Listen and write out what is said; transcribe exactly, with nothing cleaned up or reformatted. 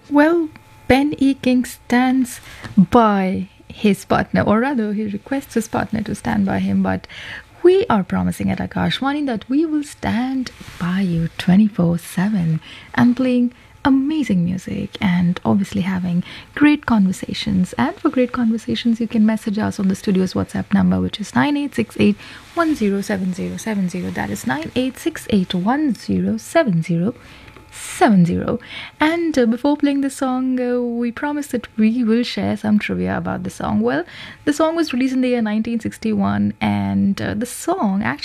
Well, Ben E. King stands by his partner, or rather, he requests his partner to stand by him. But we are promising at Akashwani that we will stand by you twenty-four seven and playing amazing music and obviously having great conversations. And for great conversations, you can message us on the studio's WhatsApp number, which is nine eight six eight one zero seven zero seven zero. That is nine eight six eight one zero seven zero seven zero. And uh, before playing the song, uh, we promised that we will share some trivia about the song. Well, the song was released in the year nineteen sixty-one, and uh, the song actually